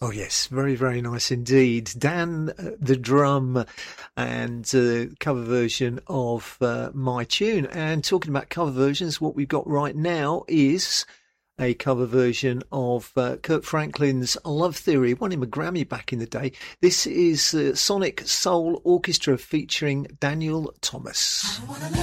Oh, yes. Very, very nice indeed. Dan, the drum, and cover version of My Tune. And talking about cover versions, what we've got right now is a cover version of Kirk Franklin's Love Theory. Won him a Grammy back in the day. This is Sonic Soul Orchestra featuring Daniel Thomas.